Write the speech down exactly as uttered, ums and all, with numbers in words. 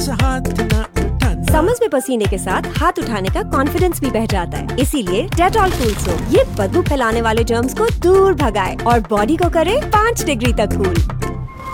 हाथ ना उठाना। समर्स में पसीने के साथ हाथ उठाने का कॉन्फिडेंस भी बढ़ जाता है, इसीलिए डेटॉल कूल सोप ये बदबू फैलाने वाले जर्म्स को दूर भगाए और बॉडी को करे पाँच डिग्री तक कूल।